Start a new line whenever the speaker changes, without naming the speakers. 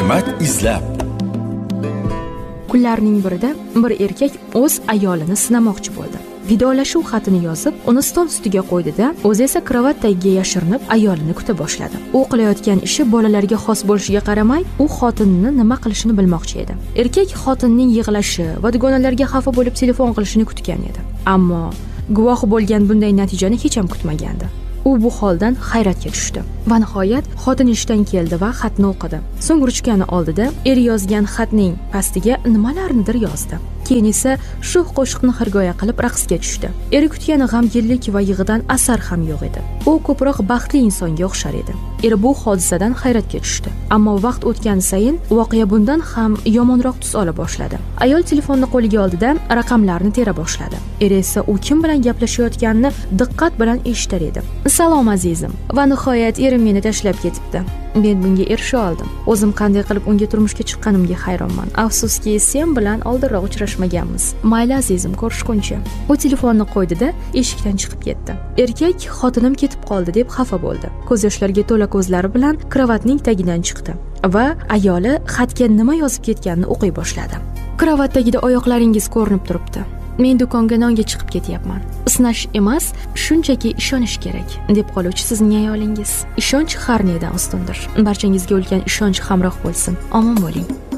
hikmat izlab.
Kunlarning birida bir erkak o'z ayolini sinamoqchi bo'ldi. Vidolashuv xatini yozib, uni stol ustiga qo'ydi-da, o'zi esa kravat tagiga yashirinib ayolini kuta boshladi. U qilayotgan ishi bolalarga xos bo'lishiga qaramay, u xotinini nima qilishini bilmoqchi edi. Erkak xotinning yig'lashi va dugonalarga xafa bo'lib telefon qilishini kutgan edi. Ammo guvohi bo'lgan bunday natijani hech ham kutmagandi. U bu holdan hayratga tushdi va nihoyat xotin ishdan keldi va xatni o'qidi. So'ng ruchkani oldida er yozgan xatning pastiga nimalarnidir yozdi. Keyin esa shu qo'shiqni xirgoya qilib raqsga tushdi. Eri kutgan g'amginlik va yig'idan asar ham yo'q edi. U ko'proq baxtli insonga o'xshar edi. Eri bu hodisadan hayratga tushdi. Ammo vaqt o'tgan sayin voqea bundan ham yomonroq tus ola boshladi. Ayol telefonni qo'liga oldida raqamlarni tera boshladi. Eri esa u kim bilan gaplashayotganini diqqat bilan eshitar edi. Salom azizim. Va nihoyat erim meni tashlab ketibdi. Men bunga erisha oldim. O'zim qanday qilib unga turmushga chiqqanimga hayronman. Afsuski, sen bilan oldinroq uchrashmaganmiz. Mayli azizim, ko'rishguncha. U telefonni qo'ydi-da, eshikdan chiqib ketdi. Erkak xotinim ketib qoldi deb xafa bo'ldi. Ko'z yoshlarga to'la ko'zlari bilan kravatning tagidan chiqdi va ayoli xatga nima yozib ketganini o'qiy boshladi. Kravat tagida oyoqlaringiz ko'rinib turibdi. Men do'konga nonga chiqib ketyapman. Isnash emas, shunchaki ishonish kerak, deb qoluvchi sizning ayolingiz. Ishonch har nedan ustundir. Barchangizga ulkan ishonch hamroh bo'lsin. Omon bo'ling.